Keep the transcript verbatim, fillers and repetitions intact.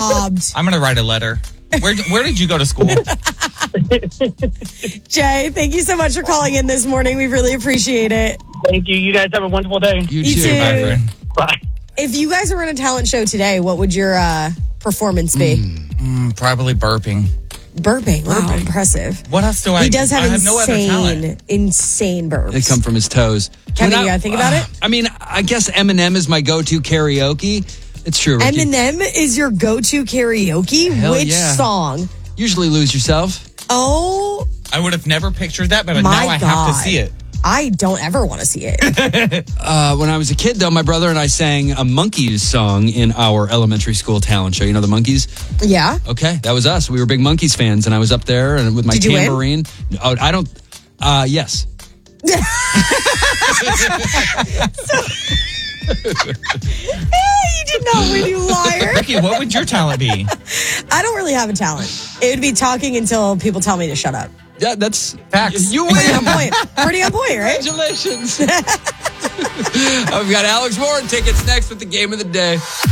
robbed. I'm going to write a letter. Where, where did you go to school? Jay, thank you so much for calling in this morning. We really appreciate it. Thank you. You guys have a wonderful day. You, You too. too. Bye, friend. Bye. If you guys were in a talent show today, what would your uh, performance be? Mm. Mm, probably burping. Burping. Wow, impressive. What else do I He does have I have no other insane, talent. insane burps. They come from his toes. Kevin, When you I- gotta think about it. I mean, I guess Eminem is my go-to karaoke. It's true, Ricky. Eminem is your go-to karaoke? Hell Which yeah. song? Usually Lose Yourself. Oh, I would have never pictured that, but my now I God. have to see it. I don't ever want to see it. Uh, when I was a kid, though, my brother and I sang a Monkees song in our elementary school talent show. You know the Monkees? Yeah? Okay, that was us. We were big Monkees fans, and I was up there and with my Did you win? tambourine. Oh, I don't. Uh, yes. You did not win, you liar. Ricky, what would your talent be? I don't really have a talent. It would be talking until people tell me to shut up. Yeah, that's Facts. You Pretty on win. point. Pretty on point, right? Congratulations. I've got Alex Moore tickets next with the game of the day.